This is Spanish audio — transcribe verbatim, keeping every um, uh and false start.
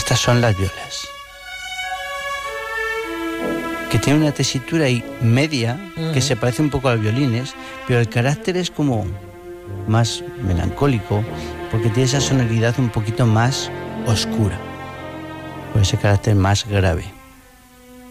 Estas son las violas, que tienen una tesitura ahí media, uh-huh. que se parece un poco a los violines, pero el carácter es como más melancólico, porque tiene esa sonoridad un poquito más oscura, con ese carácter más grave.